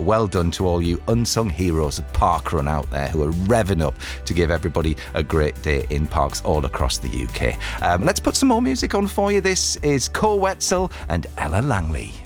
well done to all you unsung heroes of parkrun out there who are revving up to give everybody a great day in parks all across the UK. Let's put some more music on for you. This is Cole Wetzel and Ella Langley.